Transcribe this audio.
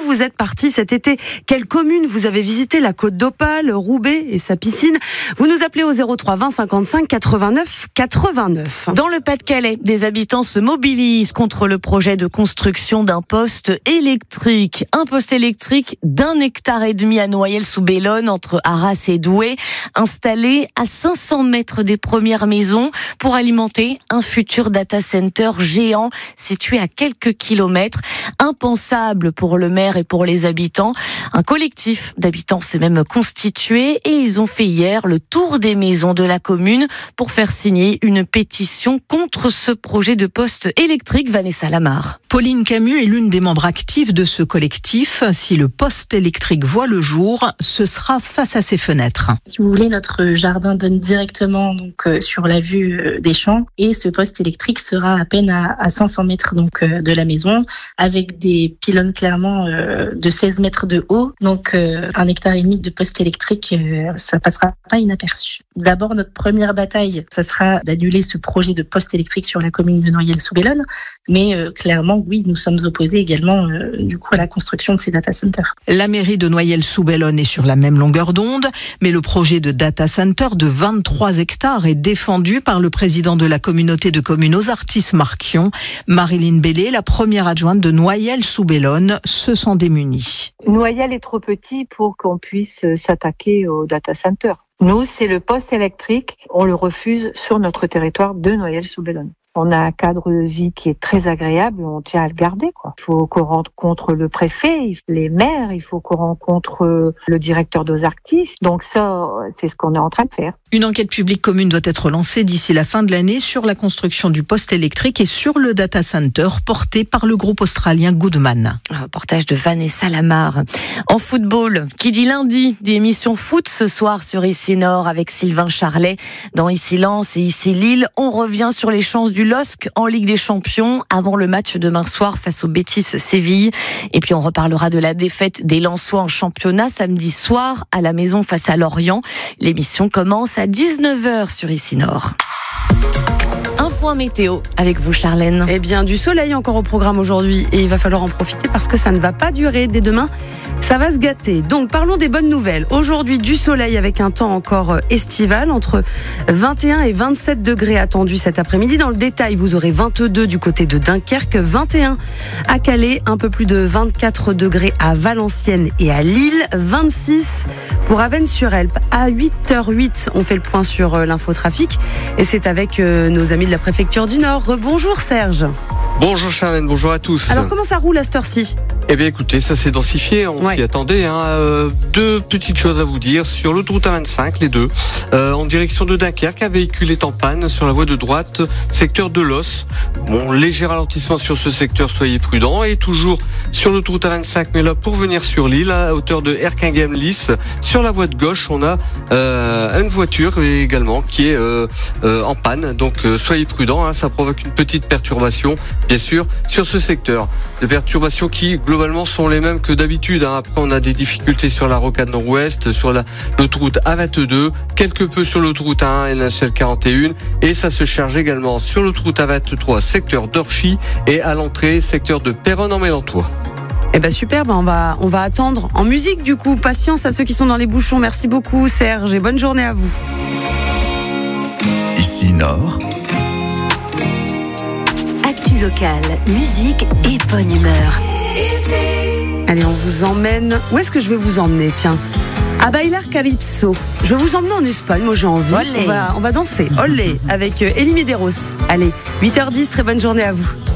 vous êtes partis cet été? Quelle commune vous avez visité? La Côte d'Opale, Roubaix et sa piscine? Vous nous appelez au 03 20 55 89 89. Dans le Pas-de-Calais, des habitants se mobilisent contre le projet de construction d'un poste électrique. Un poste électrique d'1,5 hectare à Noyelles-sous-Bellone, entre Arras et Douai, installé à 500 mètres des premières maisons pour alimenter un futur data center géant situé à quelques kilomètres. Impensable pour le maire et pour les habitants. Un collectif d'habitants s'est même constitué et ils ont fait hier le tour des maisons de la commune pour faire signer une pétition contre ce projet de poste électrique. Vanessa Lamar. Pauline Camus est l'une des membres actives de ce collectif. Si le poste électrique voit le jour, ce sera face à ses fenêtres. Si vous voulez, notre jardin donne directement sur la vue des champs et ce poste électrique sera à peine à 500 mètres de la maison, avec des pylônes clairement de 16 mètres de haut. Donc 1,5 hectare de poste électrique, ça passera pas inaperçu. D'abord, notre première bataille, ça sera d'annuler ce projet de poste électrique sur la commune de Noyelles-sous-Bellone. Mais clairement, oui, nous sommes opposés également à la construction de ces data centers. La mairie de Noyelles-sous-Bellone est sur la même longueur d'onde, mais le projet de data center de 23 hectares est défendu par le président de la communauté de communes Ozartis-Marquion. Marilyn Bellé, la première adjointe de Noyelles-sous-Bellone, se sent démunie. Noyelles est trop petit pour qu'on puisse s'attaquer au data center. Nous, c'est le poste électrique, on le refuse sur notre territoire de Noyelles-sous-Bellone. On a un cadre de vie qui est très agréable, on tient à le garder, quoi. Il faut qu'on rencontre le préfet, les maires, il faut qu'on rencontre le directeur d'Ozartis. Donc ça, c'est ce qu'on est en train de faire. Une enquête publique commune doit être lancée d'ici la fin de l'année sur la construction du poste électrique et sur le data center porté par le groupe australien Goodman. Un reportage de Vanessa Lamar. En football, qui dit lundi, des émissions foot ce soir sur Ici Nord avec Sylvain Charlet. Dans Ici Lens et Ici Lille, on revient sur les chances du LOSC en Ligue des Champions avant le match demain soir face au Betis Séville. Et puis on reparlera de la défaite des Lensois en championnat samedi soir à la maison face à Lorient. L'émission commence à 19h sur Ici Nord. Un point météo avec vous, Charlène. Eh bien, du soleil encore au programme aujourd'hui et il va falloir en profiter parce que ça ne va pas durer. Dès demain, ça va se gâter. Donc, parlons des bonnes nouvelles. Aujourd'hui, du soleil avec un temps encore estival, entre 21 et 27 degrés attendus cet après-midi. Dans le détail, vous aurez 22 du côté de Dunkerque, 21 à Calais, un peu plus de 24 degrés à Valenciennes et à Lille, 26 pour Avesnes-sur-Helpe. À 8h08, on fait le point sur l'infotrafic et c'est avec nos amis de la préfecture du Nord. Rebonjour Serge. Bonjour Charlène, bonjour à tous. Alors comment ça roule à cette heure-ci ? Eh bien écoutez, ça s'est densifié, on s'y attendait. Deux petites choses à vous dire. Sur l'autoroute A25, les deux, en direction de Dunkerque, un véhicule est en panne sur la voie de droite, secteur de Los. Bon, léger ralentissement sur ce secteur, soyez prudents. Et toujours sur l'autoroute A25, mais là pour venir sur l'île, à hauteur de Erquinghem-Lys, sur la voie de gauche, on a une voiture également qui est en panne. Donc soyez prudents, ça provoque une petite perturbation, bien sûr, sur ce secteur. Des perturbations qui, globalement, sont les mêmes que d'habitude. Après, on a des difficultés sur la rocade nord-ouest, sur l'autoroute A22, quelque peu sur l'autoroute A1 et la nationale 41. Et ça se charge également sur l'autoroute A23, secteur d'Orchy, et à l'entrée, secteur de Péronne-en-Mélantois. Eh ben super, on va attendre en musique du coup. Patience à ceux qui sont dans les bouchons. Merci beaucoup Serge et bonne journée à vous. Ici Nord. Actu locale, musique et bonne humeur. Allez, on vous emmène. Où est-ce que je vais vous emmener, tiens? À Bailar Calypso. Je vais vous emmener en Espagne, moi j'ai envie. On va danser. Olé, avec Elie Medeiros. Allez, 8h10, très bonne journée à vous.